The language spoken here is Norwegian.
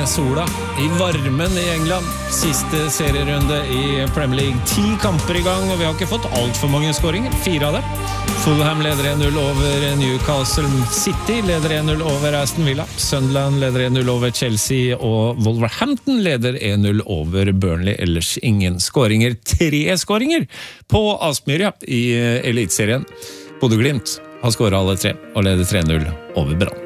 sola, i varmen i England. Siste serierunde i Premier League. 10 kamper i gang, og vi har ikke fått alt for mange skåringer. 4 av det. Fulham leder 1-0 over Newcastle. City leder 1-0 over Aston Villa. Sunderland leder 1-0 over Chelsea, og Wolverhampton leder 1-0 over Burnley. Ellers ingen skåringer. 3 skåringer på Aspmyr i Elitserien. Bodø Glimt har skåret alle 3 og leder 3-0 over Brann.